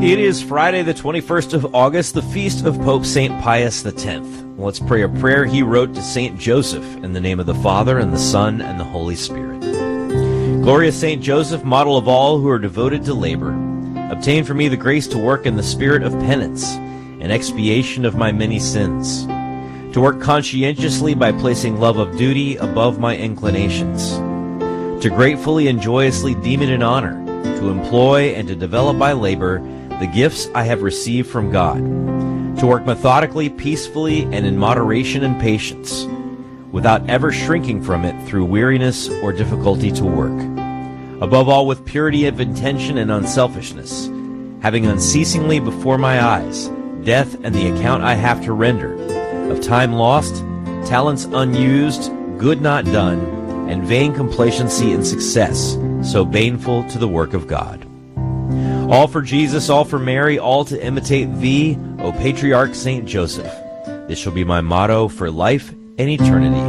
It is Friday, the 21st of August, the feast of Pope St. Pius X. Let's pray a prayer he wrote to St. Joseph in the name of the Father, and the Son, and the Holy Spirit. Glorious St. Joseph, model of all who are devoted to labor, obtain for me the grace to work in the spirit of penance and expiation of my many sins, to work conscientiously by placing love of duty above my inclinations, to gratefully and joyously deem it an honor, to employ and to develop by labor the gifts I have received from God, to work methodically, peacefully, and in moderation and patience, without ever shrinking from it through weariness or difficulty to work. Above all, with purity of intention and unselfishness, having unceasingly before my eyes death and the account I have to render, of time lost, talents unused, good not done, and vain complacency in success, so baneful to the work of God. All for Jesus, all for Mary, all to imitate thee, O Patriarch St. Joseph. This shall be my motto for life and eternity.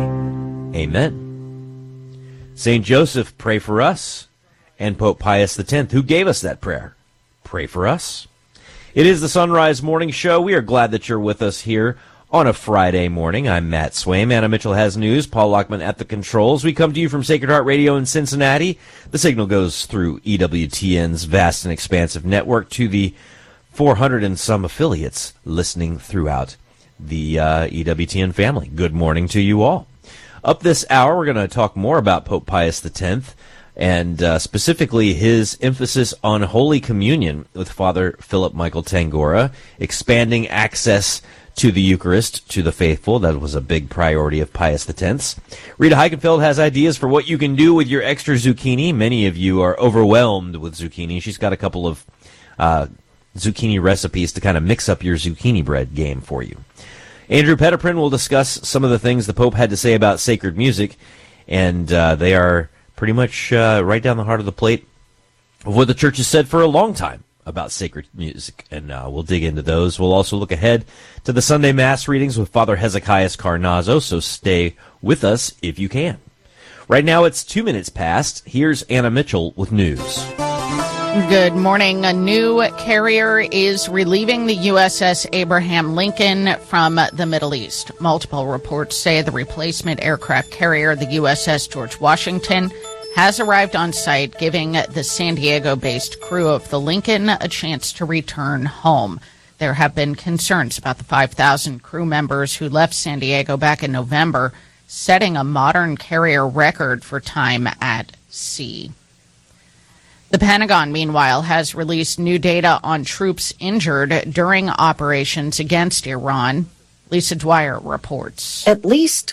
Amen. St. Joseph, pray for us. And Pope Pius X, who gave us that prayer, pray for us. It is the Sunrise Morning Show. We are glad that you're with us here on a Friday morning. I'm Matt Swaim. Anna Mitchell has news. Paul Lockman at the controls. We come to you from Sacred Heart Radio in Cincinnati. The signal goes through EWTN's vast and expansive network to the 400 and some affiliates listening throughout the EWTN family. Good morning to you all. Up this hour, we're going to talk more about Pope Pius X and specifically his emphasis on Holy Communion with Father Philip Michael Tangora, expanding access to the Eucharist, to the faithful. That was a big priority of Pius X. Rita Heikenfeld has ideas for what you can do with your extra zucchini. Many of you are overwhelmed with zucchini. She's got a couple of zucchini recipes to kind of mix up your zucchini bread game for you. Andrew Petiprin will discuss some of the things the Pope had to say about sacred music, and they are pretty much right down the heart of the plate of what the Church has said for a long time about sacred music, and we'll dig into those. We'll also look ahead to the Sunday Mass readings with Father Hezekias Carnazzo, so stay with us if you can. Right now it's 2 minutes past. Here's Anna Mitchell with news. Good morning. A new carrier is relieving the USS Abraham Lincoln from the Middle East. Multiple reports say the replacement aircraft carrier, the USS George Washington, has arrived on site, giving the San Diego-based crew of the Lincoln a chance to return home. There have been concerns about the 5,000 crew members who left San Diego back in November, setting a modern carrier record for time at sea. The Pentagon, meanwhile, has released new data on troops injured during operations against Iran. Lisa Dwyer reports. At least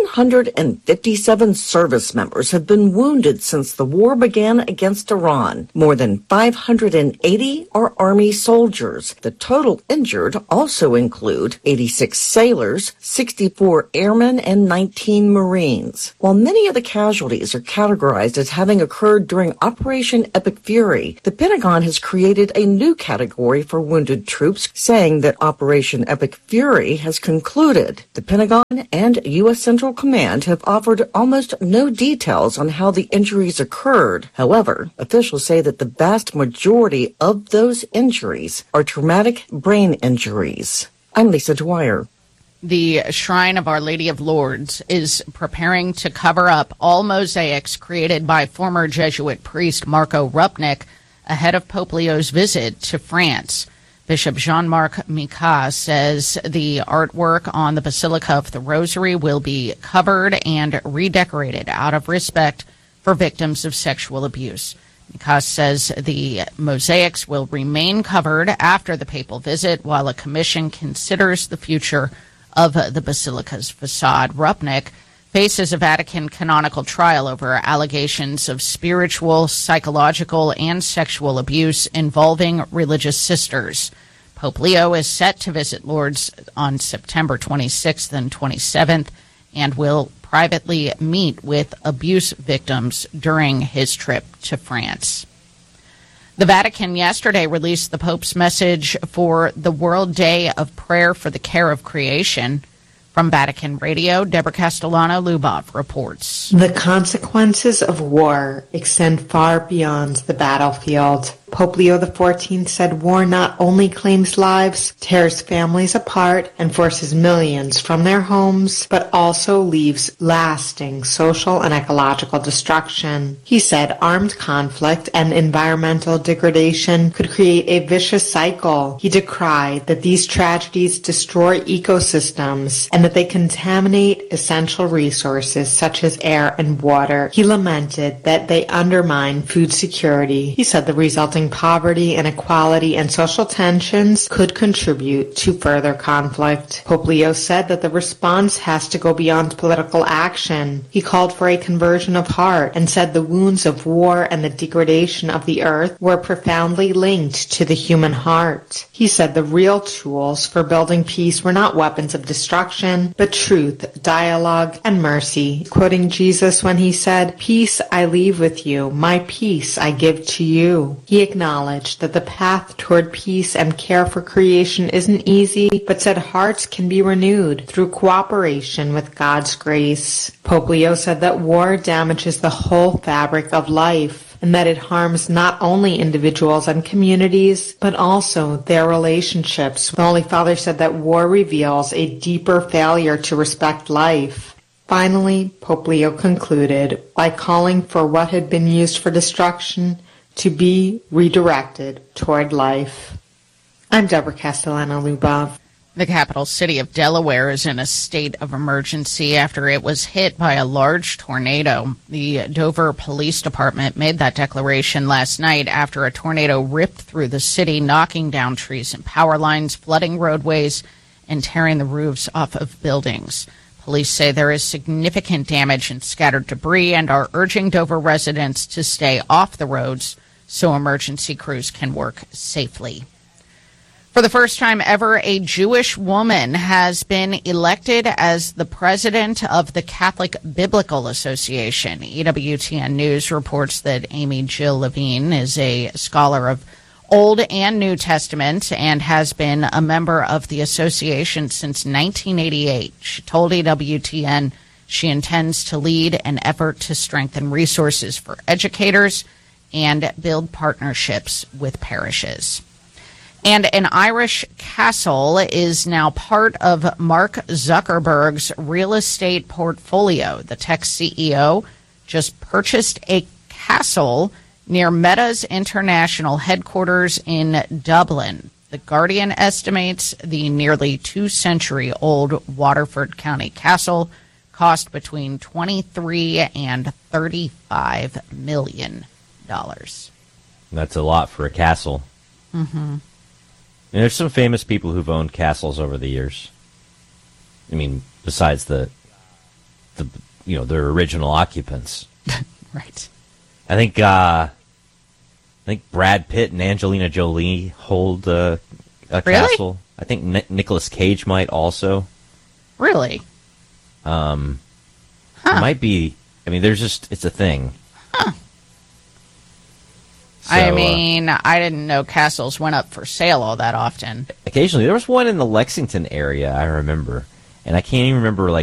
757 service members have been wounded since the war began against Iran. More than 580 are Army soldiers. The total injured also include 86 sailors, 64 airmen, and 19 Marines. While many of the casualties are categorized as having occurred during Operation Epic Fury, the Pentagon has created a new category for wounded troops, saying that Operation Epic Fury has concluded. The Pentagon and U.S. Central Command have offered almost no details on how the injuries occurred. However, officials say that the vast majority of those injuries are traumatic brain injuries. I'm Lisa Dwyer. The Shrine of Our Lady of Lourdes is preparing to cover up all mosaics created by former Jesuit priest Marco Rupnik ahead of Pope Leo's visit to France. Bishop Jean-Marc Micas says the artwork on the Basilica of the Rosary will be covered and redecorated out of respect for victims of sexual abuse. Micas says the mosaics will remain covered after the papal visit while a commission considers the future of the Basilica's facade. Rupnik faces a Vatican canonical trial over allegations of spiritual, psychological, and sexual abuse involving religious sisters. Pope Leo is set to visit Lourdes on September 26th and 27th and will privately meet with abuse victims during his trip to France. The Vatican yesterday released the Pope's message for the World Day of Prayer for the Care of Creation. From Vatican Radio, Deborah Castellano-Lubov reports. The consequences of war extend far beyond the battlefield. Pope Leo XIV said war not only claims lives, tears families apart, and forces millions from their homes, but also leaves lasting social and ecological destruction. He said armed conflict and environmental degradation could create a vicious cycle. He decried that these tragedies destroy ecosystems and that they contaminate essential resources such as air and water. He lamented that they undermine food security. He said the resulting poverty, inequality, and social tensions could contribute to further conflict. Pope Leo said that the response has to go beyond political action. He called for a conversion of heart and said the wounds of war and the degradation of the earth were profoundly linked to the human heart. He said the real tools for building peace were not weapons of destruction, but truth, dialogue, and mercy. Quoting Jesus when he said, "Peace I leave with you, my peace I give to you." He acknowledged that the path toward peace and care for creation isn't easy, but said hearts can be renewed through cooperation with God's grace. Pope Leo said that war damages the whole fabric of life, and that it harms not only individuals and communities, but also their relationships. The Holy Father said that war reveals a deeper failure to respect life. Finally, Pope Leo concluded by calling for what had been used for destruction to be redirected toward life. I'm Deborah Castellano-Lubov. The capital city of Delaware is in a state of emergency after it was hit by a large tornado. The Dover Police Department made that declaration last night after a tornado ripped through the city, knocking down trees and power lines, flooding roadways, and tearing the roofs off of buildings. Police say there is significant damage and scattered debris and are urging Dover residents to stay off the roads so emergency crews can work safely. For the first time ever, a Jewish woman has been elected as the president of the Catholic Biblical Association. EWTN News reports that Amy Jill Levine is a scholar of Old and New Testament and has been a member of the association since 1988. She told EWTN she intends to lead an effort to strengthen resources for educators and build partnerships with parishes. And an Irish castle is now part of Mark Zuckerberg's real estate portfolio. The tech CEO just purchased a castle near Meta's international headquarters in Dublin. The Guardian estimates the nearly 2-century-old Waterford County castle cost between $23 and $35 million. That's a lot for a castle. Mm-hmm. And there's some famous people who've owned castles over the years. I mean, besides the their original occupants. Right. I think Brad Pitt and Angelina Jolie hold a Really? castle. I think Nicolas Cage might also. Really? It might be. I mean, it's a thing. Huh. So, I mean, I didn't know castles went up for sale all that often. occasionally, there was one in the Lexington area, I remember. And I can't even remember,